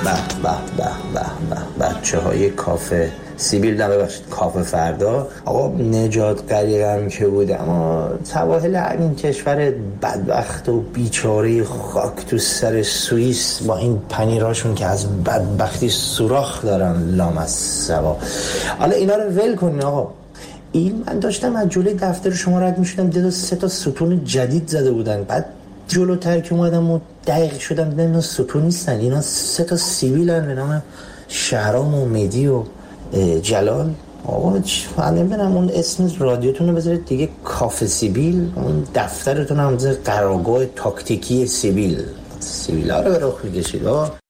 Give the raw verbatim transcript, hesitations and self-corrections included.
به به به به بچه های کافه سیبیل، نه ببخشید کافه فردا. آقا نجات غریقم که بود، اما سواحل همین کشور بدبخت و بیچاره خاک تو سر سوئیس با این پنیراشون که از بدبختی سوراخ دارن لامصبا. حالا اینا رو ول کنین آقا. این من داشتم از جلوی دفتر شما رد میشدم، دیدم سه تا ستون جدید زده بودن، بعد جلوتر که اومدم و دقیق شدم دیدم اینا ستون نیستن، اینا سه تا سیبیلن به نام شهرام و مهدی و جلال. آقا من نمیدونم اون اسم رادیوتون رو بذارید دیگه کافه سیبیل، اون دفترتون هم بذارید قرارگاه تاکتیکی سیبیل. سیبیل ها رو به رخ میکشید آقا.